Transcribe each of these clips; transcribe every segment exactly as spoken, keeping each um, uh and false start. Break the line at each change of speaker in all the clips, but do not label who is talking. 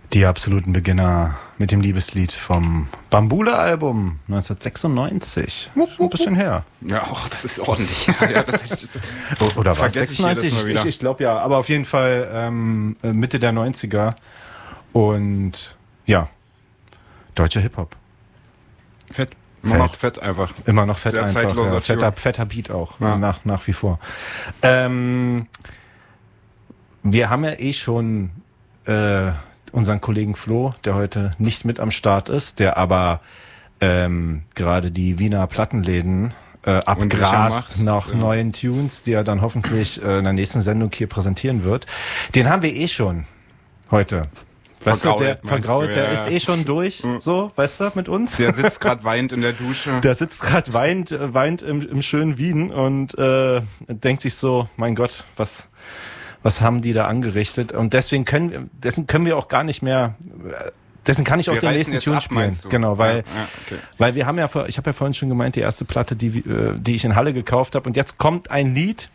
Die absoluten Beginner mit dem Liebeslied vom Bambule-Album neunzehnhundertsechsundneunzig. Wupp, wupp, ein bisschen her.
Ja, auch das ist ordentlich. Ja, das ist,
Oder war es sechsundneunzig? Ich, ich, ich glaube ja, aber auf jeden Fall ähm, Mitte der neunziger. Und ja, deutscher Hip-Hop.
Fett. Immer fett. noch fett einfach.
Immer noch fett
Sehr
einfach.
zeitloser
Ja. Fetter, fetter Beat auch,
ja.
nach, nach wie vor. Ähm, wir haben ja eh schon äh, unseren Kollegen Flo, der heute nicht mit am Start ist, der aber ähm, gerade die Wiener Plattenläden äh, abgrast nach ja. neuen Tunes, die er dann hoffentlich äh, in der nächsten Sendung hier präsentieren wird. Den haben wir eh schon heute. Weißt vergrault, du, der vergrault, der ja, ist eh schon durch, mhm. so, weißt du, mit uns.
Der sitzt gerade weinend in der Dusche.
Der sitzt gerade weinend, weint im, im schönen Wien und äh, denkt sich so, mein Gott, was was haben die da angerichtet? Und deswegen können, dessen können wir auch gar nicht mehr, dessen kann ich auch wir den nächsten Tune ab, spielen. Genau, weil, ja, ja, okay. weil wir haben ja, ich habe ja vorhin schon gemeint, die erste Platte, die, die ich in Halle gekauft habe. Und jetzt kommt ein Lied,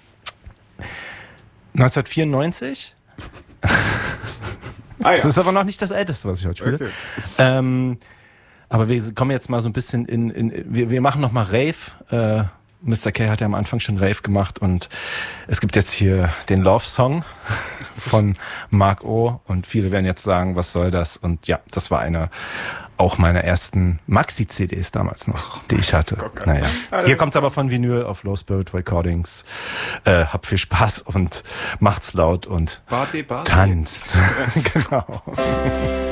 neunzehnhundertvierundneunzig. Ah, ja. Das ist aber noch nicht das Älteste, was ich heute spiele. Okay. Ähm, aber wir kommen jetzt mal so ein bisschen in, in wir, wir machen noch mal Rave. Äh, Mister K hat ja am Anfang schon Rave gemacht und es gibt jetzt hier den Love Song von Mark O. und viele werden jetzt sagen, was soll das? Und ja, das war eine auch meiner ersten Maxi-C Ds damals noch, die ich hatte. Naja. Hier kommt's aber von Vinyl auf Low Spirit Recordings. Äh, hab viel Spaß und macht's laut und
Party, Party.
Tanzt. Genau.